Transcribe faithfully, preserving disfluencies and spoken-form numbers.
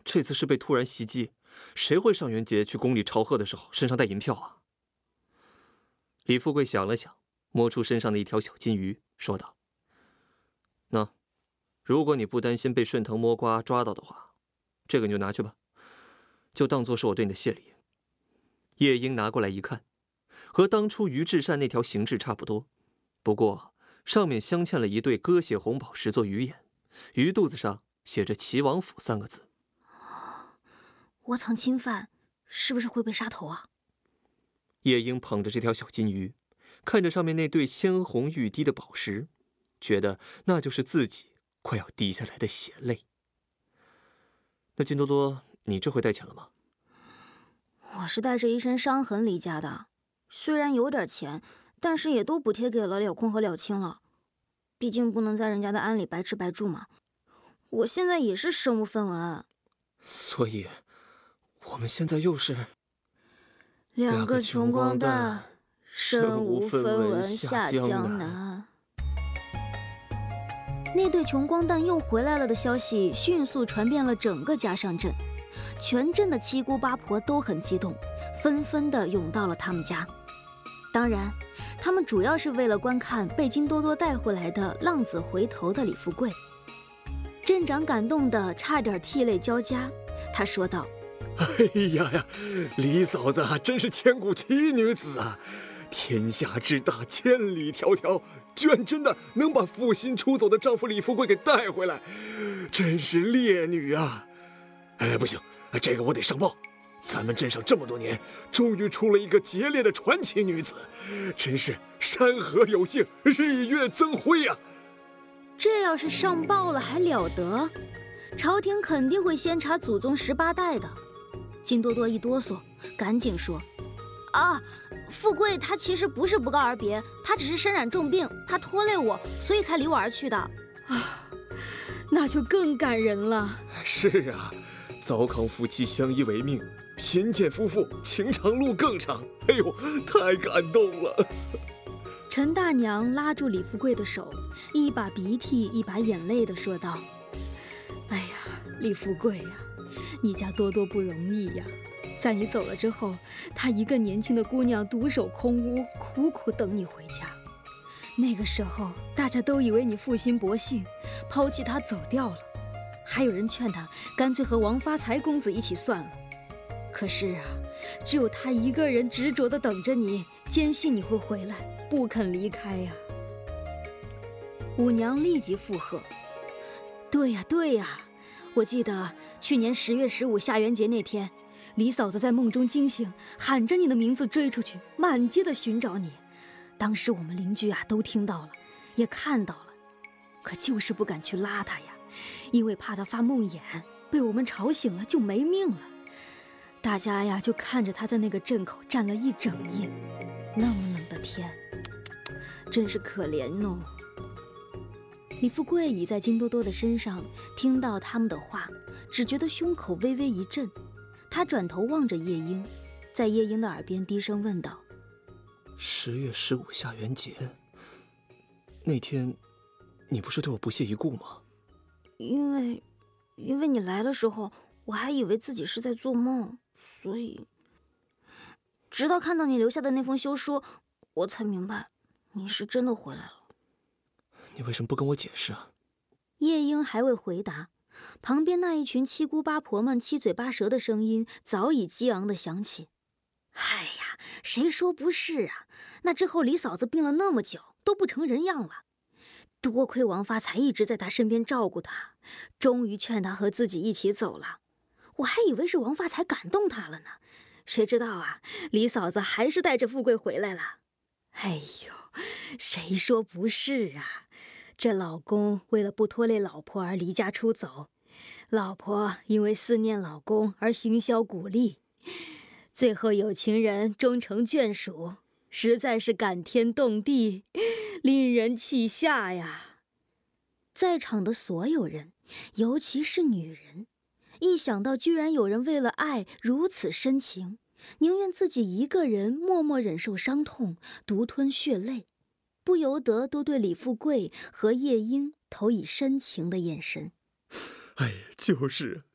这次是被突然袭击，谁会上元节去宫里朝贺的时候身上带银票啊？李富贵想了想，摸出身上的一条小金鱼，说道：“那，如果你不担心被顺藤摸瓜抓到的话，这个你就拿去吧，就当做是我对你的谢礼。”夜莺拿过来一看，和当初于至善那条形制差不多，不过上面镶嵌了一对鸽血红宝石做鱼眼，鱼肚子上写着齐王府三个字。 我曾侵犯，是不是会被杀头啊？ 夜莺捧着这条小金鱼，看着上面那对鲜红欲滴的宝石，觉得那就是自己快要滴下来的血泪。那金多多，你这回带钱了吗？ 我是带着一身伤痕离家的，虽然有点钱，但是也都补贴给了了空和了清了。毕竟不能在人家的庵里白吃白住嘛。我现在也是身无分文。 所以，我们现在又是两个穷光蛋，身无分文下江江南。那对穷光蛋又回来了的消息迅速传遍了整个嘉上镇。全镇的七姑八婆都很激动，纷纷地涌到了他们家。当然，他们主要是为了观看被金多多带回来的浪子回头的李富贵。镇长感动得差点涕泪交加，他说道：“ 哎呀呀，李嫂子真是千古奇女子啊！天下之大，千里迢迢，居然真的能把负心出走的丈夫李富贵给带回来，真是烈女啊！哎，不行。”这个我得上报，咱们镇上这么多年，终于出了一个劫猎的传奇女子，真是山河有幸，日月增辉呀！ 这要是上报了还了得？朝廷肯定会先查祖宗十八代的。金多多一哆嗦，赶紧说：“啊，富贵他其实不是不告而别，他只是身染重病，怕拖累我，所以才离我而去的。”啊，那就更感人了。 是啊。糟糠夫妻相依为命，贫贱夫妇情长路更长。哎呦，太感动了！ 陈大娘拉住李富贵的手，一把鼻涕一把眼泪地说道：“哎呀，李富贵呀，你家多多不容易呀！在你走了之后，她一个年轻的姑娘独守空屋，苦苦等你回家。那个时候，大家都以为你负心薄幸，抛弃她走掉了。”还有人劝他干脆和王发财公子一起算了，可是啊，只有他一个人执着地等着你，坚信你会回来，不肯离开呀。五娘立即附和：“对呀，对呀，我记得去年十月十五下元节那天，李嫂子在梦中惊醒，喊着你的名字追出去，满街的寻找你。当时我们邻居啊都听到了，也看到了，可就是不敢去拉她呀。”因为怕他发梦魇，被我们吵醒了就没命了。大家呀就看着他在那个镇口站了一整夜，那么冷的天，真是可怜哦。李富贵倚在金多多的身上，听到他们的话，只觉得胸口微微一震。他转头望着夜莺，在夜莺的耳边低声问道：“ 十月十五下元节，那天你不是对我不屑一顾吗？” 因为，因为你来的时候，我还以为自己是在做梦，所以，直到看到你留下的那封休书，我才明白，你是真的回来了。 你为什么不跟我解释啊？ 夜莺还未回答，旁边那一群七姑八婆们七嘴八舌的声音早已激昂地响起。哎呀，谁说不是啊？那之后李嫂子病了那么久，都不成人样了。多亏王发财一直在他身边照顾他，终于劝他和自己一起走了。我还以为是王发财感动他了呢，谁知道啊，李嫂子还是带着富贵回来了。哎呦，谁说不是啊？这老公为了不拖累老婆而离家出走，老婆因为思念老公而行销鼓励，最后有情人终成眷属，实在是感天动地，令人泣下呀！在场的所有人，尤其是女人，一想到居然有人为了爱如此深情，宁愿自己一个人默默忍受伤痛，独吞血泪，不由得都对李富贵和夜莺投以深情的眼神。 哎呀，就是